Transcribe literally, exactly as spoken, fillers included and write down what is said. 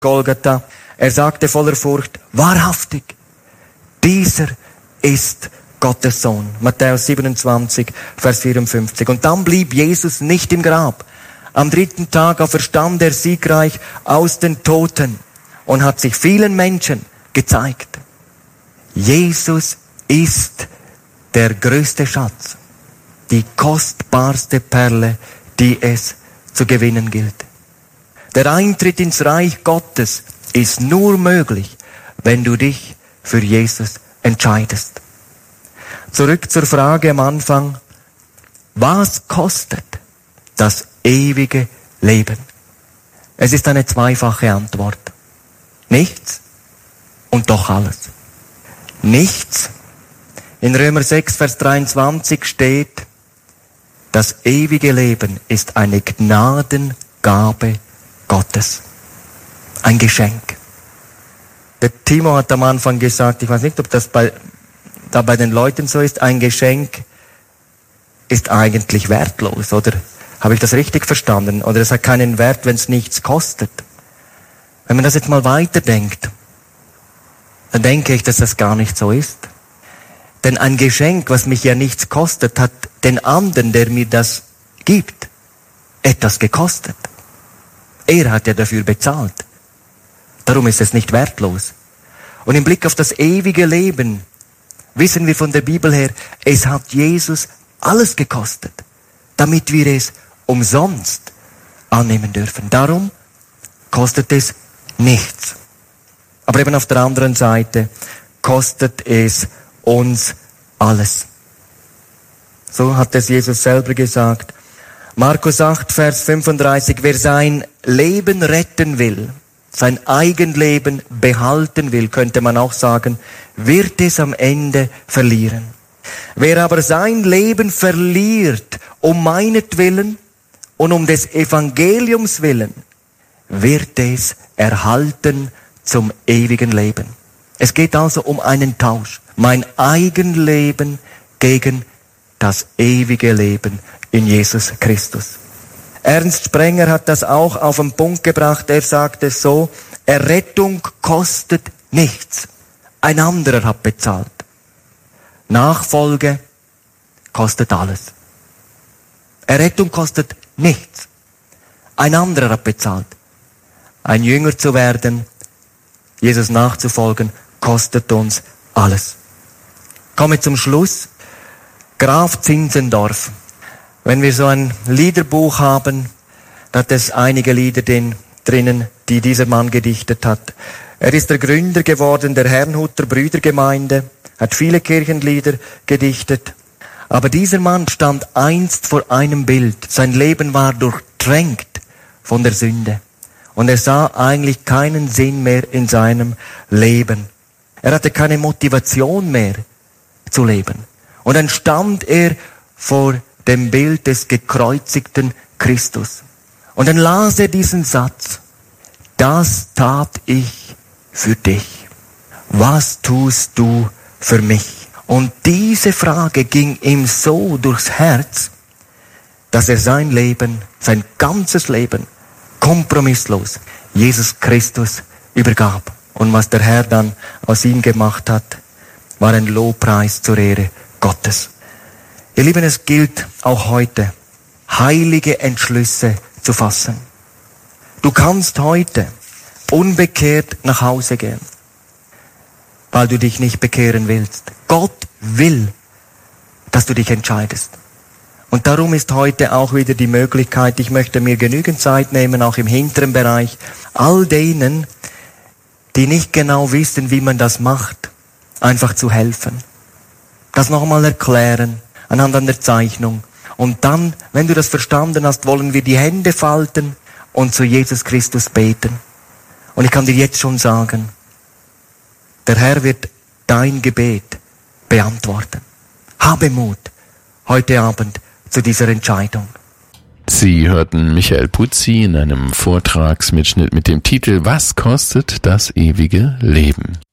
Golgatha. Er sagte voller Furcht, wahrhaftig, dieser ist Gottes Sohn. Matthäus siebenundzwanzig, Vers vierundfünfzig. Und dann blieb Jesus nicht im Grab. Am dritten Tag auferstand er siegreich aus den Toten und hat sich vielen Menschen gezeigt. Jesus ist der größte Schatz, die kostbarste Perle, die es zu gewinnen gilt. Der Eintritt ins Reich Gottes ist nur möglich, wenn du dich für Jesus entscheidest. Zurück zur Frage am Anfang, was kostet das ewige Leben? Es ist eine zweifache Antwort. Nichts und doch alles. Nichts. In Römer sechs, Vers dreiundzwanzig steht, das ewige Leben ist eine Gnadengabe Gottes. Ein Geschenk. Der Timo hat am Anfang gesagt, ich weiß nicht, ob das bei, da bei den Leuten so ist, ein Geschenk ist eigentlich wertlos, oder? Habe ich das richtig verstanden? Oder es hat keinen Wert, wenn es nichts kostet. Wenn man das jetzt mal weiterdenkt, dann denke ich, dass das gar nicht so ist. Denn ein Geschenk, was mich ja nichts kostet, hat den anderen, der mir das gibt, etwas gekostet. Er hat ja dafür bezahlt. Darum ist es nicht wertlos. Und im Blick auf das ewige Leben wissen wir von der Bibel her, es hat Jesus alles gekostet, damit wir es umsonst annehmen dürfen. Darum kostet es nichts. Aber eben auf der anderen Seite kostet es uns alles. So hat es Jesus selber gesagt. Markus acht, Vers fünfunddreißig, wer sein Leben retten will, sein Eigenleben behalten will, könnte man auch sagen, wird es am Ende verlieren. Wer aber sein Leben verliert, um meinetwillen und um des Evangeliums willen, wird es erhalten zum ewigen Leben. Es geht also um einen Tausch. Mein Eigenleben gegen das ewige Leben in Jesus Christus. Ernst Sprenger hat das auch auf den Punkt gebracht. Er sagt es so, Errettung kostet nichts. Ein anderer hat bezahlt. Nachfolge kostet alles. Errettung kostet nichts. Ein anderer hat bezahlt. Ein Jünger zu werden, Jesus nachzufolgen, kostet uns alles. Komme zum Schluss. Graf Zinzendorf. Wenn wir so ein Liederbuch haben, da hat es einige Lieder den, drinnen, die dieser Mann gedichtet hat. Er ist der Gründer geworden der Herrnhuter Brüdergemeinde, hat viele Kirchenlieder gedichtet. Aber dieser Mann stand einst vor einem Bild. Sein Leben war durchtränkt von der Sünde. Und er sah eigentlich keinen Sinn mehr in seinem Leben. Er hatte keine Motivation mehr zu leben. Und dann stand er vor dem Bild des gekreuzigten Christus. Und dann las er diesen Satz. Das tat ich für dich. Was tust du für mich? Und diese Frage ging ihm so durchs Herz, dass er sein Leben, sein ganzes Leben, kompromisslos Jesus Christus übergab. Und was der Herr dann aus ihm gemacht hat, war ein Lobpreis zur Ehre Gottes. Ihr Lieben, es gilt auch heute, heilige Entschlüsse zu fassen. Du kannst heute unbekehrt nach Hause gehen, weil du dich nicht bekehren willst. Gott will, dass du dich entscheidest. Und darum ist heute auch wieder die Möglichkeit, ich möchte mir genügend Zeit nehmen, auch im hinteren Bereich, all denen, die nicht genau wissen, wie man das macht, einfach zu helfen. Das nochmal erklären, anhand einer Zeichnung. Und dann, wenn du das verstanden hast, wollen wir die Hände falten und zu Jesus Christus beten. Und ich kann dir jetzt schon sagen, der Herr wird dein Gebet beantworten. Habe Mut heute Abend zu dieser Entscheidung. Sie hörten Michael Putzi in einem Vortragsmitschnitt mit dem Titel Was kostet das ewige Leben?